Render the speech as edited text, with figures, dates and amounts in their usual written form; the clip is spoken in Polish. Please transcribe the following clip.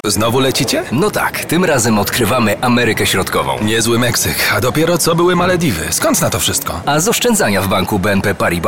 Znowu lecicie? No tak, tym razem odkrywamy Amerykę Środkową. Niezły Meksyk, a dopiero co były Malediwy. Skąd na to wszystko? A z oszczędzania w banku BNP Paribas